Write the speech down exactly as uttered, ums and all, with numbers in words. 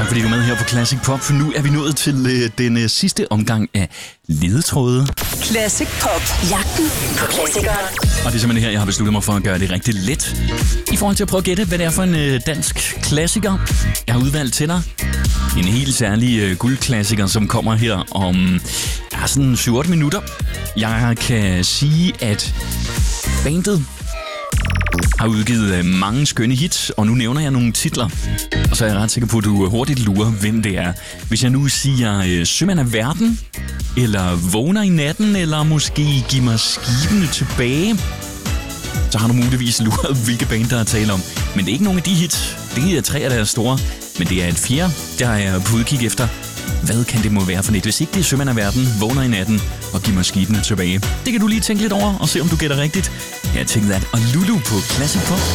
Tak fordi du er med her på Classic Pop, for nu er vi nået til øh, den øh, sidste omgang af ledetråde. Classic Pop. Jagten på klassikeren. Og det er simpelthen her, jeg har besluttet mig for at gøre det rigtig let. I forhold til at prøve at gætte, hvad det er for en øh, dansk klassiker, jeg har udvalgt til dig. En helt særlig øh, guldklassiker, som kommer her om ja, sådan syv otte minutter. Jeg kan sige, at bandet har udgivet mange skønne hits, og nu nævner jeg nogle titler. Og så er jeg ret sikker på, at du hurtigt lurer, hvem det er. Hvis jeg nu siger Sømand af verden, eller Vågner i natten, eller måske Giv mig skibene tilbage, så har du muligvis luret, hvilke band der er tale om. Men det er ikke nogen af de hits. Det er tre af deres store, men det er et fjerde, der er på udkig efter. Hvad kan det må være for net? Hvis ikke det er Sømand af verden, Vågner i natten og Giv mig skibene tilbage. Det kan du lige tænke lidt over og se, om du gætter rigtigt. Jeg tænker that og Lulu på Classic Pop.